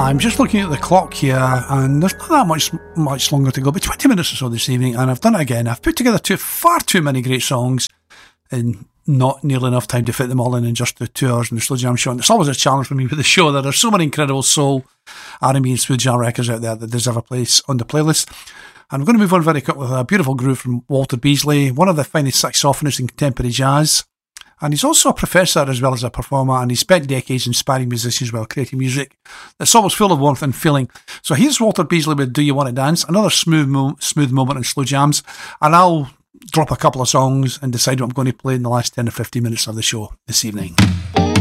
I'm just looking at the clock here, and there's not that much longer to go, but 20 minutes or so this evening, and I've done it again. I've put together far too many great songs, and not nearly enough time to fit them all in just the 2 hours in the Slow Jam show. And it's always a challenge for me with the show. There are so many incredible soul, R&B and smooth jam records out there that deserve a place on the playlist. And I'm going to move on very quick with a beautiful groove from Walter Beasley, one of the finest saxophonists in contemporary jazz. And he's also a professor as well as a performer, and he's spent decades inspiring musicians while creating music that's always full of warmth and feeling. So here's Walter Beasley with Do You Want to Dance, another smooth moment in Slow Jams, and I'll drop a couple of songs and decide what I'm going to play in the last 10 or 15 minutes of the show this evening.